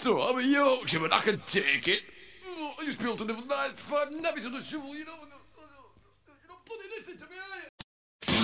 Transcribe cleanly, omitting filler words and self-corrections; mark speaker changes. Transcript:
Speaker 1: So I'm a Yorkshireman, I can take it. I used to be able to live 9 to 5 nabbies on a shovel, you know. You're not bloody listening to me, are